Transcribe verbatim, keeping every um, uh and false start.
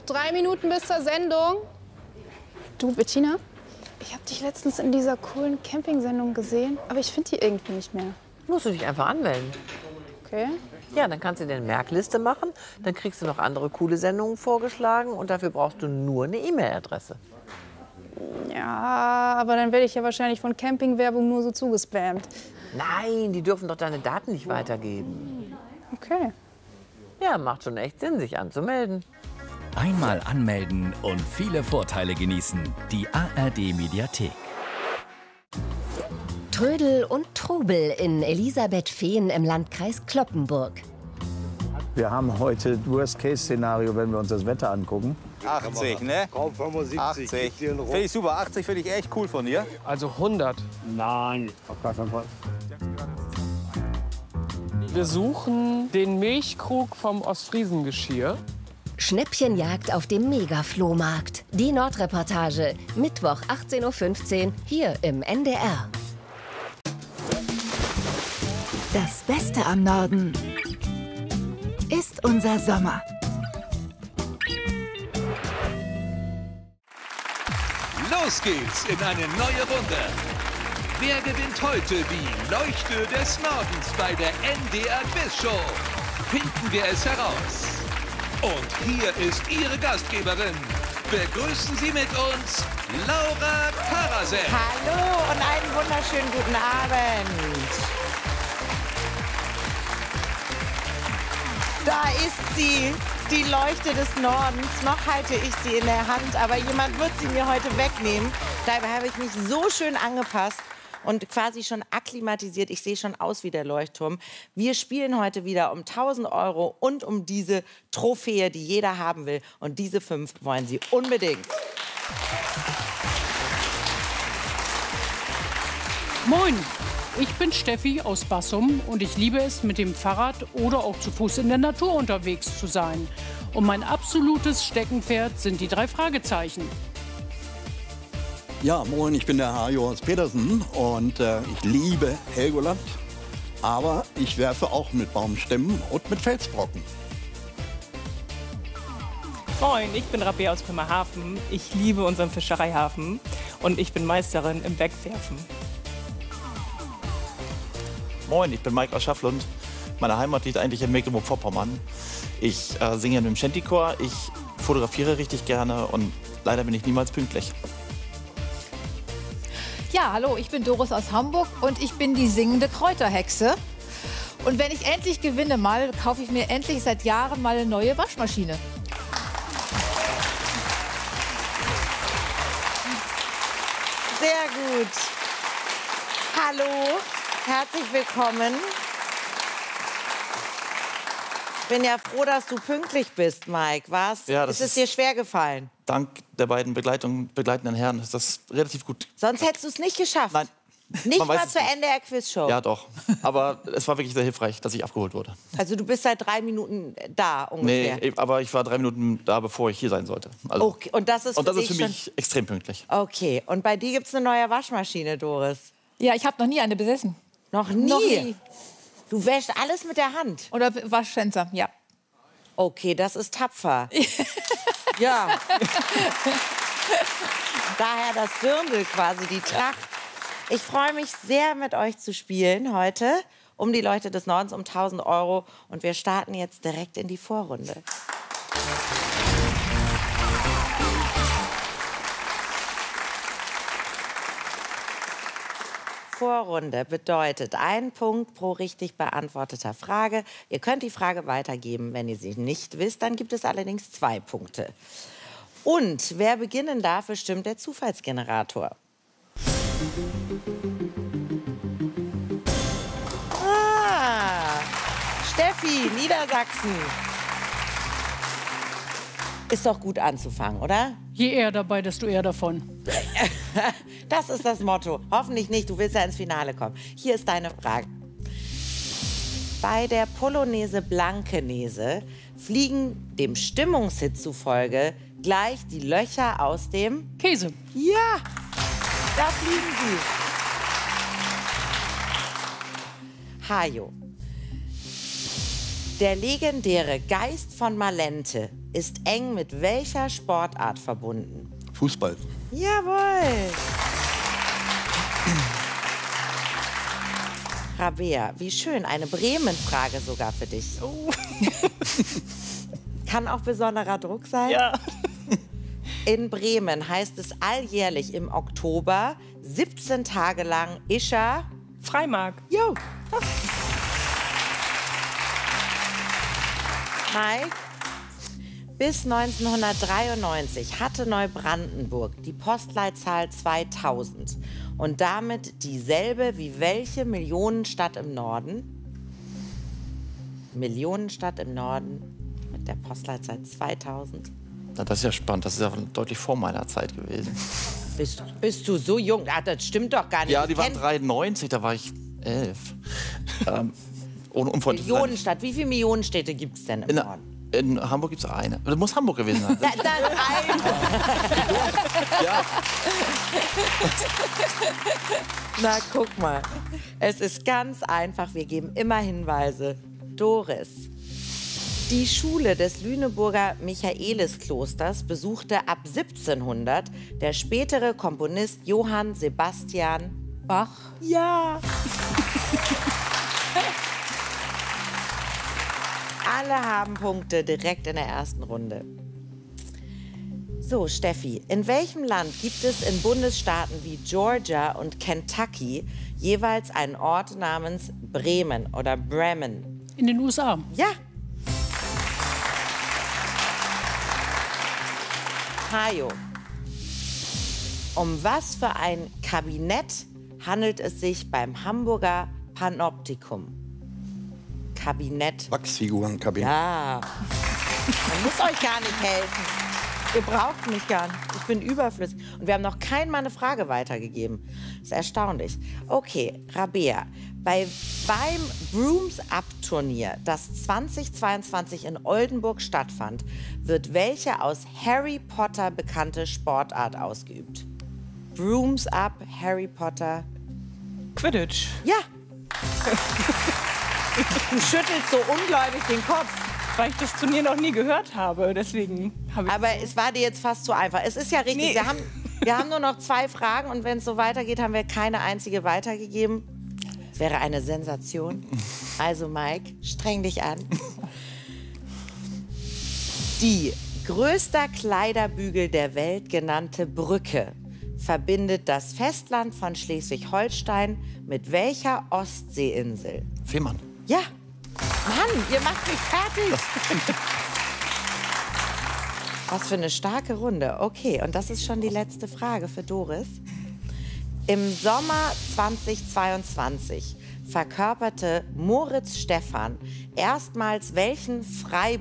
drei Minuten bis zur Sendung. Du, Bettina, ich habe dich letztens in dieser coolen Camping-Sendung gesehen, aber ich finde die irgendwie nicht mehr. Musst du dich einfach anmelden. Okay. Ja, dann kannst du dir eine Merkliste machen, dann kriegst du noch andere coole Sendungen vorgeschlagen und dafür brauchst du nur eine E-Mail-Adresse. Ja, aber dann werde ich ja wahrscheinlich von Campingwerbung nur so zugespammt. Nein, die dürfen doch deine Daten nicht weitergeben. Okay. Ja, macht schon echt Sinn, sich anzumelden. Einmal anmelden und viele Vorteile genießen. Die A R D-Mediathek. Trödel und Trubel in Elisabeth-Fehn im Landkreis Cloppenburg. Wir haben heute Worst-Case-Szenario, wenn wir uns das Wetter angucken. achtzig, ne? fünfundsiebzig. achtzig. Finde ich super. achtzig finde ich echt cool von dir. Also hundert. Nein, auf gar keinen Fall. Wir suchen den Milchkrug vom Ostfriesengeschirr. Schnäppchenjagd auf dem Mega-Flohmarkt. Die Nordreportage. Mittwoch achtzehn Uhr fünfzehn hier im N D R. Das Beste am Norden ist unser Sommer. Los geht's in eine neue Runde. Wer gewinnt heute die Leuchte des Nordens bei der N D R Quiz Show? Finden wir es heraus. Und hier ist Ihre Gastgeberin. Begrüßen Sie mit uns Laura Karasek. Hallo und einen wunderschönen guten Abend. Da ist sie, die Leuchte des Nordens. Noch halte ich sie in der Hand, aber jemand wird sie mir heute wegnehmen. Dabei habe ich mich so schön angepasst und quasi schon akklimatisiert. Ich sehe schon aus wie der Leuchtturm. Wir spielen heute wieder um tausend Euro und um diese Trophäe, die jeder haben will. Und diese fünf wollen Sie unbedingt. Moin, ich bin Steffi aus Bassum und ich liebe es, mit dem Fahrrad oder auch zu Fuß in der Natur unterwegs zu sein. Und mein absolutes Steckenpferd sind die drei Fragezeichen. Ja, moin, ich bin der Hajo aus Petersen und äh, ich liebe Helgoland, aber ich werfe auch mit Baumstämmen und mit Felsbrocken. Moin, ich bin Rabea aus Bremerhaven. Ich liebe unseren Fischereihafen und ich bin Meisterin im Wegwerfen. Moin, ich bin Mike aus Schafflund. Meine Heimat liegt eigentlich in Mecklenburg-Vorpommern. Ich äh, singe in einem Shantychor, ich fotografiere richtig gerne und leider bin ich niemals pünktlich. Ja, hallo, ich bin Doris aus Hamburg und ich bin die singende Kräuterhexe. Und wenn ich endlich gewinne mal, kaufe ich mir endlich seit Jahren mal eine neue Waschmaschine. Sehr gut. Hallo, herzlich willkommen. Ich bin ja froh, dass du pünktlich bist, Mike. Was? Ja, das ist es ist dir schwer gefallen? Dank der beiden Begleitung, begleitenden Herren ist das relativ gut. Sonst hättest du es nicht geschafft. Nein. Nicht Man weiß mal es zur nicht. N D R-Quiz-Show. Ja, doch. Aber es war wirklich sehr hilfreich, dass ich abgeholt wurde. Also du bist seit drei Minuten da ungefähr. Nee, aber ich war drei Minuten da, bevor ich hier sein sollte. Also, Okay, und das ist und das für ist für dich mich extrem pünktlich. Okay, und bei dir gibt es eine neue Waschmaschine, Doris? Ja, ich habe noch nie eine besessen. Noch nie? Noch nie. Du wäschst alles mit der Hand? Oder Waschfenster, ja. Okay, das ist tapfer. Ja. Daher das Dirndl quasi, die Tracht. Ich freue mich sehr, mit euch zu spielen heute um die Leuchte des Nordens um tausend Euro. Und wir starten jetzt direkt in die Vorrunde. Vorrunde bedeutet ein Punkt pro richtig beantworteter Frage. Ihr könnt die Frage weitergeben, wenn ihr sie nicht wisst. Dann gibt es allerdings zwei Punkte. Und wer beginnen darf, bestimmt der Zufallsgenerator. Ah, Steffi, Niedersachsen. Ist doch gut anzufangen, oder? Je eher dabei, desto eher davon. Das ist das Motto. Hoffentlich nicht, du willst ja ins Finale kommen. Hier ist deine Frage. Bei der Polonaise Blankenese fliegen dem Stimmungshit zufolge gleich die Löcher aus dem Käse. Ja, da fliegen sie. Hajo. Der legendäre Geist von Malente ist eng mit welcher Sportart verbunden? Fußball. Jawohl. Rabea, wie schön, eine Bremen-Frage sogar für dich. Oh. Kann auch besonderer Druck sein? Ja. In Bremen heißt es alljährlich im Oktober siebzehn Tage lang Ischer Freimark. Jo. Mike, bis neunzehnhundertdreiundneunzig hatte Neubrandenburg die Postleitzahl zweitausend und damit dieselbe wie welche Millionenstadt im Norden? Millionenstadt im Norden mit der Postleitzahl zweitausend. Na, das ist ja spannend. Das ist ja deutlich vor meiner Zeit gewesen. Bist, bist du so jung? Ah, das stimmt doch gar nicht. Ja, die Ich waren kenn- dreiundneunzig, da war ich elf. ähm, ohne unfreundlich zu sein. Millionenstadt. Wie viele Millionenstädte gibt es denn im In, Norden? in Hamburg gibt es eine. Das muss Hamburg gewesen sein. Da, da, ein. Ja. Na, guck mal. Es ist ganz einfach. Wir geben immer Hinweise. Doris. Die Schule des Lüneburger Michaelisklosters besuchte ab siebzehnhundert der spätere Komponist Johann Sebastian Bach. Ja. Alle haben Punkte direkt in der ersten Runde. So, Steffi, in welchem Land gibt es in Bundesstaaten wie Georgia und Kentucky jeweils einen Ort namens Bremen oder Bremen? In den U S A. Ja. Hajo. Um was für ein Kabinett handelt es sich beim Hamburger Panoptikum? Kabinett. Wachsfigurenkabinett. Ja. Man muss euch gar nicht helfen. Ihr braucht mich gar nicht. Ich bin überflüssig. Und wir haben noch kein Mal eine Frage weitergegeben. Das ist erstaunlich. Okay, Rabea. Bei, beim Brooms-Up-Turnier, das zweitausendzweiundzwanzig in Oldenburg stattfand, wird welche aus Harry Potter bekannte Sportart ausgeübt? Brooms-Up, Harry Potter. Quidditch. Ja. Du schüttelst so ungläubig den Kopf. Weil ich das Turnier noch nie gehört habe, deswegen habe ich... Aber es war dir jetzt fast zu einfach. Es ist ja richtig, Nee. wir, haben, wir haben nur noch zwei Fragen und wenn es so weitergeht, haben wir keine einzige weitergegeben. Es wäre eine Sensation. Also Mike, streng dich an. Die größter Kleiderbügel der Welt genannte Brücke verbindet das Festland von Schleswig-Holstein mit welcher Ostseeinsel? Fehmarn. Ja. Mann, ihr macht mich fertig. Was für eine starke Runde. Okay, und das ist schon die letzte Frage für Doris. Im Sommer zweitausendzweiundzwanzig verkörperte Moritz Stephan erstmals welchen Freiburg